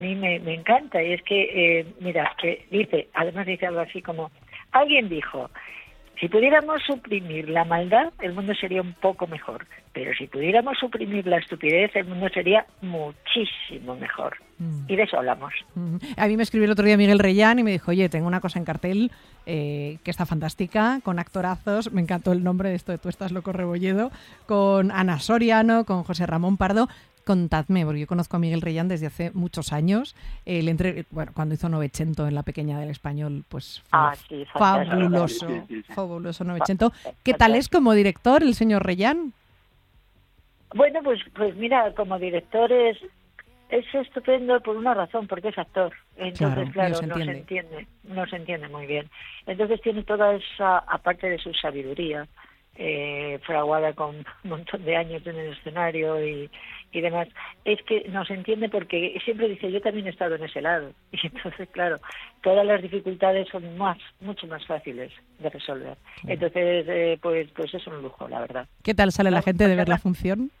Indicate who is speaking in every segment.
Speaker 1: A mí me encanta, y es que, mira, que además dice algo así como, alguien dijo, si pudiéramos suprimir la maldad, el mundo sería un poco mejor, pero si pudiéramos suprimir la estupidez, el mundo sería muchísimo mejor. Y de eso hablamos.
Speaker 2: A mí me escribió el otro día Miguel Reyán y me dijo, oye, tengo una cosa en cartel que está fantástica, con actorazos, me encantó el nombre de esto de Tú estás loco, Rebolledo, con Ana Soriano, con José Ramón Pardo. Contadme, porque yo conozco a Miguel Reyán desde hace muchos años. Cuando hizo Novecento en La Pequeña del Español, pues fue fabuloso Novecento. ¿Qué tal es como director el señor Reyán?
Speaker 1: Bueno, pues mira, como director es estupendo por una razón, porque es actor. Entonces, claro, no se entiende muy bien. Entonces tiene toda esa, aparte de su sabiduría, fraguada con un montón de años en el escenario y demás, es que nos entiende porque siempre dice, yo también he estado en ese lado. Y entonces, claro, todas las dificultades son mucho más fáciles de resolver. Entonces, pues es un lujo, la verdad.
Speaker 2: ¿Qué tal sale la gente de ver la función?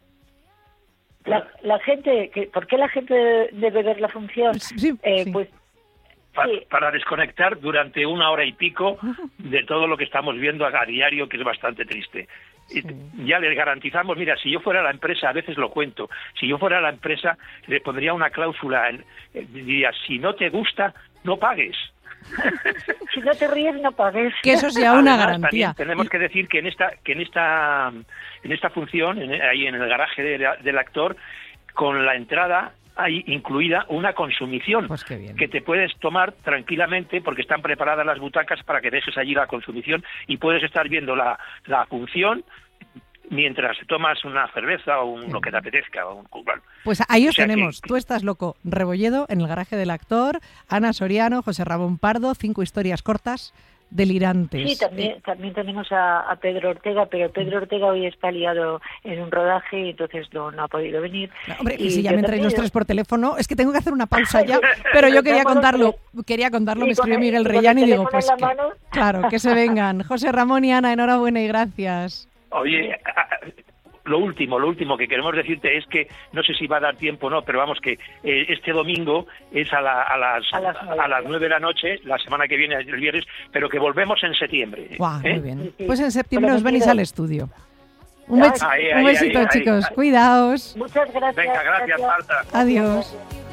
Speaker 1: La gente, ¿por qué la gente debe ver la función?
Speaker 2: Sí.
Speaker 1: Pues
Speaker 3: para desconectar durante 1 hora y pico de todo lo que estamos viendo a diario, que es bastante triste. Sí. Ya les garantizamos, mira, si yo fuera la empresa, a veces lo cuento, si yo fuera la empresa, le pondría una cláusula, diría, si no te gusta, no pagues.
Speaker 1: Si no te ríes, no pagues.
Speaker 2: Que eso sea una garantía.
Speaker 3: Tenemos que decir que en esta función, ahí en el garaje del actor, con la entrada hay incluida una consumición,
Speaker 2: pues qué bien,
Speaker 3: que te puedes tomar tranquilamente porque están preparadas las butacas para que dejes allí la consumición y puedes estar viendo la función mientras tomas una cerveza o lo que te apetezca.
Speaker 2: Pues ahí os tenemos. Tú estás loco, Rebolledo, en el garaje del actor, Ana Soriano, José Ramón Pardo, 5 historias cortas delirantes.
Speaker 1: Sí, también tenemos a Pedro Ortega, pero Pedro Ortega hoy está liado en un rodaje y entonces no ha podido venir.
Speaker 2: No, hombre, y si ya me entráis los tres por teléfono, es que tengo que hacer una pausa ya, pero yo quería contarlo, me escribió Miguel Reyán y digo, pues claro, que se vengan. José Ramón y Ana, enhorabuena y gracias.
Speaker 3: Oye, lo último que queremos decirte es que, no sé si va a dar tiempo o no, pero vamos que este domingo es a las 9 de la noche, la semana que viene, el viernes, pero que volvemos en septiembre.
Speaker 2: Guau, muy bien. Pues en septiembre os venís al estudio. Un besito, chicos. Cuidaos.
Speaker 1: Muchas gracias.
Speaker 3: Venga, gracias, Marta.
Speaker 2: Adiós.